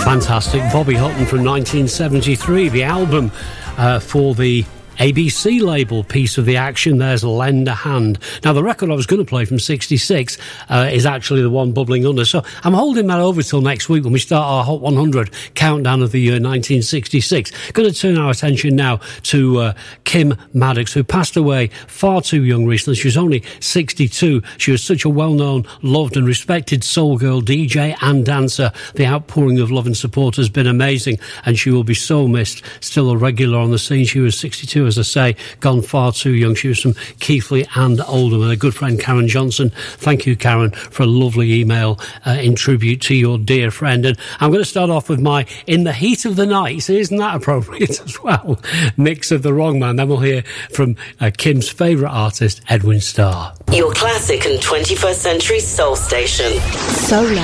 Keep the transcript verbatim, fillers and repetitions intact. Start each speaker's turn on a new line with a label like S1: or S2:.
S1: Fantastic. Bobby Hutton from nineteen seventy-three, the album uh, for the A B C label, Piece of the Action. There's Lend a Hand. Now, the record I was going to play from sixty-six uh, is actually the one bubbling under. So I'm holding that over till next week when we start our Hot one hundred countdown of the year nineteen sixty-six. Going to turn our attention now to uh, Kim Maddox, who passed away far too young recently. She was only sixty-two. She was such a well-known, loved and respected soul girl, D J and dancer. The outpouring of love and support has been amazing, and she will be so missed. Still a regular on the scene. She was sixty-two, as I say, gone far too young. She was from Keighley and Oldham. And a good friend, Karen Johnson. Thank you, Karen, for a lovely email uh, in tribute to your dear friend. And I'm going to start off with my In the Heat of the Night. So isn't that appropriate as well? Mix of the Wrong Man. Then we'll hear from uh, Kim's favourite artist, Edwin Starr.
S2: Your classic and twenty-first century soul station. Solar.